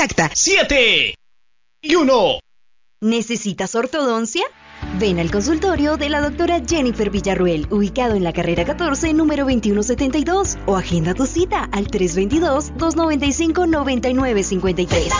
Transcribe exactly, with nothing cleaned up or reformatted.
exacta. Siete y uno. ¿Necesitas ortodoncia? Ven al consultorio de la doctora Jennifer Villarruel, ubicado en la carrera catorce, número veintiuno setenta y dos, o agenda tu cita al tres dos dos, dos nueve cinco, nueve nueve cinco tres.